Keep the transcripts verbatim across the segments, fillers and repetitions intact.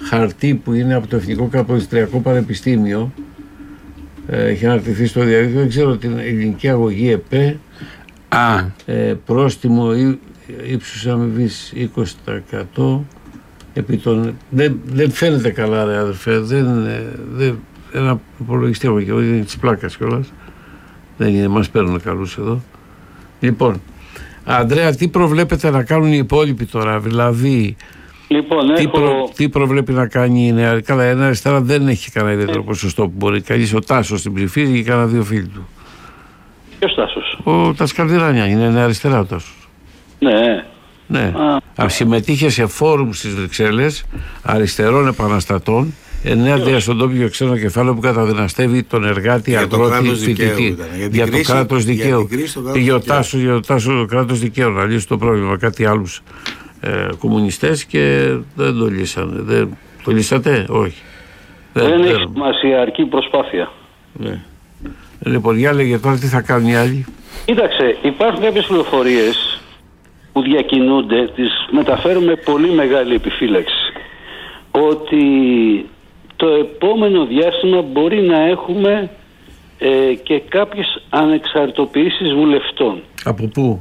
χαρτί που είναι από το Εθνικό Καποδιστριακό Πανεπιστήμιο. Ε, έχει αναρτηθεί στο διαδίκτυο. Δεν ξέρω την ελληνική αγωγή ΕΠΕ. Α. Ε, πρόστιμο ή, ύψους αμοιβής είκοσι τοις εκατό. Επί των, δεν, δεν φαίνεται καλά, ρε αδερφέ. Δεν, δεν, ένα υπολογιστή αγωγή. Είναι της πλάκας κιόλας. Δεν είναι, μας παίρνουν καλούς εδώ. Λοιπόν, Ανδρέα, τι προβλέπετε να κάνουν οι υπόλοιποι τώρα, δηλαδή λοιπόν, τι, έχω... προ, τι προβλέπει να κάνει η Νέα? Καλά, η Νέα Αριστερά δεν έχει κανένα ιδιαίτερο ποσοστό που μπορεί. Κανείς, ο Τάσος την ψηφίζει και κανένα δύο φίλοι του. Ποιος Τάσος? Ο Τασκαλδηράνια, είναι Νέα Αριστερά ο Τάσος. Ναι. Ναι. Α, συμμετείχε σε φόρουμ στις Βρυξέλλες αριστερών επαναστατών, ενέργεια στον τόπιο ξένο κεφάλαιο που καταδυναστεύει τον εργάτη, για αγρότη, το φοιτητή. Για, για το κράτος δικαίου. Πήγε ο Τάσος για το Τάσο κράτος δικαίου να λύσει το πρόβλημα. Κάτι άλλους ε, κομμουνιστές και δεν το λύσανε. Δεν, το λύσατε? Όχι. Δεν, δεν έχει σημασία, αρκεί προσπάθεια. Ναι. Λοιπόν, για λέγε τώρα τι θα κάνουν οι άλλοι. Κοίταξε, υπάρχουν κάποιες πληροφορίες που διακινούνται, τις μεταφέρουν με πολύ μεγάλη επιφύλαξη, ότι το επόμενο διάστημα μπορεί να έχουμε ε, και κάποιες ανεξαρτητοποιήσεις βουλευτών. Από πού?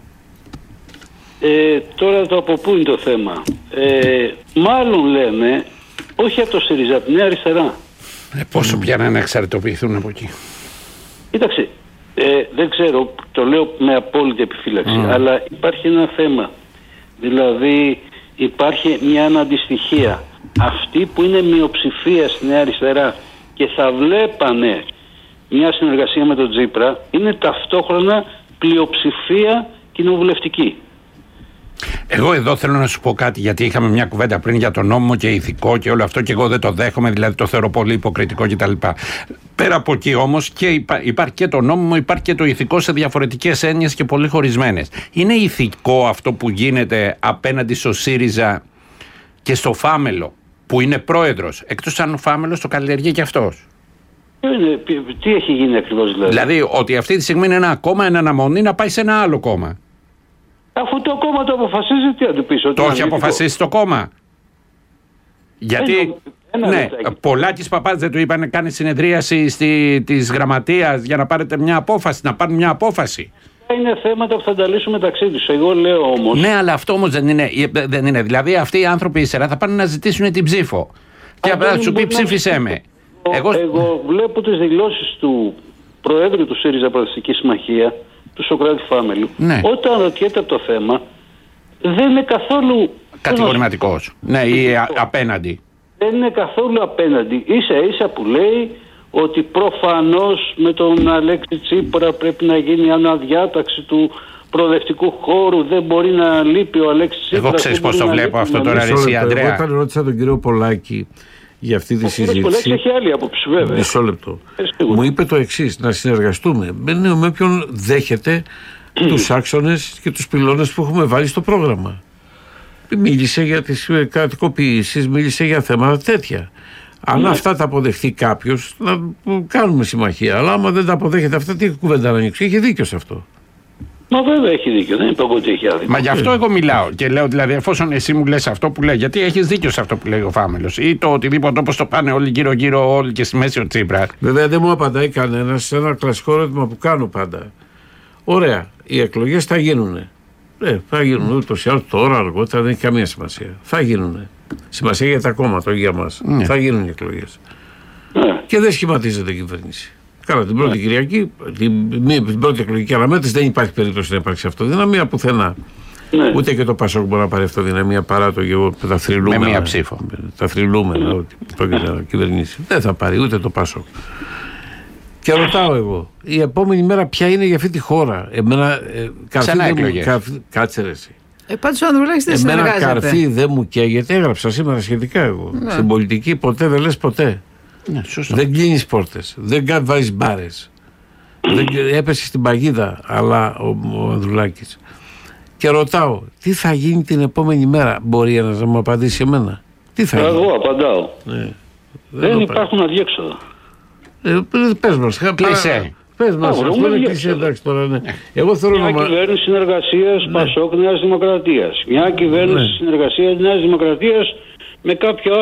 Ε, τώρα το από πού είναι το θέμα. Ε, μάλλον λένε, όχι από το ΣΥΡΙΖΑ, από τη Νέα Αριστερά. Ε, πόσο πια να εξαρτητοποιηθούν από εκεί? Κοίταξε, ε, δεν ξέρω, το λέω με απόλυτη επιφύλαξη, mm. αλλά υπάρχει ένα θέμα. Δηλαδή υπάρχει μια αναντιστοιχία. Αυτοί που είναι μειοψηφία στη Νέα Αριστερά και θα βλέπανε μια συνεργασία με τον Τσίπρα, είναι ταυτόχρονα πλειοψηφία κοινοβουλευτική. Εγώ εδώ θέλω να σου πω κάτι, γιατί είχαμε μια κουβέντα πριν για τον νόμο και ηθικό και όλο αυτό και εγώ δεν το δέχομαι, δηλαδή το θεωρώ πολύ υποκριτικό κτλ. Πέρα από εκεί όμως και υπά, υπάρχει και το νόμιμο, υπάρχει και το ηθικό σε διαφορετικές έννοιες και πολύ χωρισμένες. Είναι ηθικό αυτό που γίνεται απέναντι στο ΣΥΡΙΖΑ και στο Φάμελο που είναι πρόεδρος, εκτός αν ο Φάμελος το καλλιεργεί και αυτός? Τι έχει γίνει ακριβώς δηλαδή? Δηλαδή ότι αυτή τη στιγμή είναι ένα κόμμα εν αναμονή να πάει σε ένα άλλο κόμμα. Αφού το κόμμα το αποφασίζει, τι να του πεις? Το έχει αποφασίσει το κόμμα. Γιατί ένα, ένα ναι, Πολάκης Παπάς δεν του είπανε κάνει συνεδρίαση στη, της γραμματείας για να πάρετε μια απόφαση, να πάρουν μια απόφαση. Είναι θέματα που θα τα λύσουν μεταξύ τους. Εγώ λέω όμως. Ναι, αλλά αυτό όμως δεν είναι. Δεν είναι. Δηλαδή αυτοί οι άνθρωποι ύστερα θα πάνε να ζητήσουν την ψήφο. Και απλά θα σου πει ψήφισέ με. Εγώ... εγώ βλέπω τις δηλώσεις του Προέδρου του ΣΥΡΙΖΑ Προοδευτική Συμμαχία, του Σωκράτη Φάμελου, ναι. Όταν ρωτιέται από το θέμα, δεν είναι καθόλου κατηγορηματικός. Ναι, ή α, απέναντι. Δεν είναι καθόλου απέναντι. Ίσα ίσα που λέει ότι προφανώς με τον Αλέξη Τσίπρα πρέπει να γίνει αναδιάταξη του προοδευτικού χώρου, δεν μπορεί να λείπει ο Αλέξης Τσίπρας. Εγώ ξέρεις πώς το βλέπω αυτό τώρα, εσύ Ανδρέα? Εγώ όταν ρώτησα τον κύριο Πολάκη για αυτή τη ο συζήτηση. Ο Πολάκης έχει άλλη άποψη, βέβαια. Μισό λεπτό. Μου είπε το εξής, να συνεργαστούμε με όποιον δέχεται τους άξονες και τους πυλώνες που έχουμε βάλει στο πρόγραμμα. Μίλησε για τις κρατικοποιήσεις, μίλησε για θέματα τέτοια. Αν ναι. αυτά τα αποδεχτεί κάποιος, να κάνουμε συμμαχία. Αλλά άμα δεν τα αποδέχεται αυτά, τι κουβέντα να ανοίξει? Έχει δίκιο σε αυτό. Μα βέβαια έχει δίκιο, δεν είπα ότι έχει άδικο. Μα γι' αυτό εγώ μιλάω και λέω, δηλαδή, εφόσον εσύ μου λες αυτό που λέει, γιατί έχεις δίκιο σε αυτό που λέει ο Φάμελος ή το οτιδήποτε, όπως το πάνε όλοι γύρω-γύρω, όλοι και στη μέση ο Τσίπρας. Βέβαια δεν μου απαντάει κανένας σε ένα κλασικό ερώτημα που κάνω πάντα. Ωραία, οι εκλογές θα γίνουνε. Ε, θα γίνουν ούτως ή άλλως τώρα, αργότερα, δεν έχει καμία σημασία. Θα γίνουνε. Σημασία για τα κόμματα, όχι για μας. Ναι. Θα γίνουν οι εκλογές. Ναι. Και δεν σχηματίζεται η κυβέρνηση. Καλά, την πρώτη ναι. Κυριακή, την, την πρώτη εκλογική αναμέτρηση δεν υπάρχει περίπτωση να υπάρξει αυτοδυναμία πουθενά. Ναι. Ούτε και το Πασόκ μπορεί να πάρει αυτοδυναμία παρά το γεγονός τα θρυλούμενα. Με μία ψήφο. Τα θρυλούμενα ναι. ότι πρόκειται να κυβερνήσει. Δεν θα πάρει ούτε το Πασόκ. Και ρωτάω εγώ, η επόμενη μέρα ποια είναι για αυτή τη χώρα? Εμένα. Ε, Ξανά εκλογές. Κα, κάτσε ρε εσύ. Ε, πάντως ο Ανδρουλάκης δεν συνεργάζεται. Εμένα καρφί δεν μου καίγεται. Έγραψα σήμερα σχετικά εγώ. Ναι. Στην πολιτική ποτέ δεν λες ποτέ. Ναι, δεν κλείνεις πόρτες. Δεν βάζεις μπάρες. δεν, έπεσε στην παγίδα, αλλά ο, ο Ανδρουλάκης. Και ρωτάω, τι θα γίνει την επόμενη μέρα? Μπορεί ένας να μου απαντήσει εμένα? Τι θα Εγώ γίνει? απαντάω. Ναι. Δεν, δεν υπάρχουν αδιέξοδα. Ε, πες μας. Κλεισέ. Πες μας, αυτό είναι κλεισέ, εντάξει τώρα, ναι. Εγώ θέλω μια να... κυβέρνηση συνεργασίας ναι. Πασόκ Νέας Δημοκρατίας. Μια κυβέρνηση ναι. συνεργασίας Νέας Δημοκρατίας με κάποιο